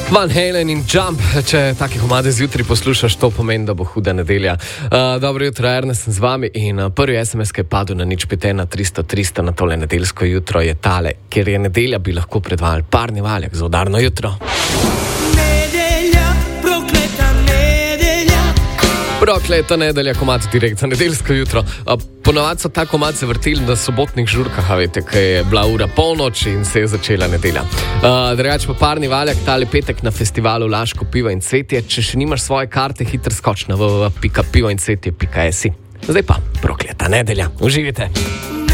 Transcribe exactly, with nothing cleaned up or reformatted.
Van Halen in Jump, če take komade zjutraj poslušaš, to pomeni, da bo huda nedelja. Uh, dobro jutro, Ernest sem z vami in uh, prvi es em es, ki je padel na nič pet ena tristo tristo na tole nedeljsko jutro je tale, ker je nedelja, bi lahko predvajali Parni valjak za udarno jutro. Prokleta nedelja, komad direkt za nedeljsko jutro. Ponovadi so ta komad se vrtili na sobotnih žurkah, a veste, ko je bila ura polnoč in se je začela nedelja. Uh, Drugač pa Parni valjak, tale petek na festivalu Laško pivo in cvetje. Če še nimaš svoje karte, hitro skoč na w w w pika pivo in cvetje pika es i. Zdaj pa prokleta nedelja. Uživite!